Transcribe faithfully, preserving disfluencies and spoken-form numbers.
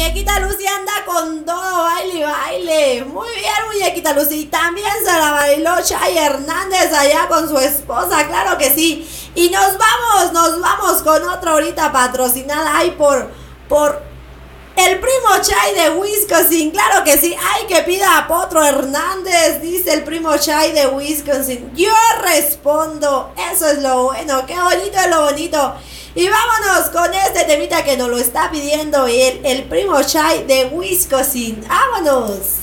muñequita Lucy anda con todo, baile y baile. Muy bien, muñequita Lucy. También se la bailó Chay Hernández allá con su esposa, claro que sí. Y nos vamos, nos vamos con otra ahorita patrocinada ahí por, por el primo Chay de Wisconsin, claro que sí. Ay, que pida a Potro Hernández, dice el primo Chay de Wisconsin. Yo respondo, eso es lo bueno, qué bonito es lo bonito. Y vámonos con este temita que nos lo está pidiendo el, el primo Chay de Wisconsin. ¡Vámonos!